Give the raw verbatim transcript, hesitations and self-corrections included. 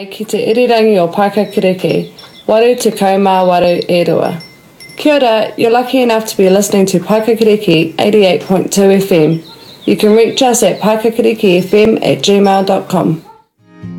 Ai ki te irirangi o Paikakiriki, waru te kaumā waru e rua. Kia ora, you're lucky enough to be listening to Paikakiriki eighty-eight point two F M. You can reach us at paikakirikifm at gmail dot com.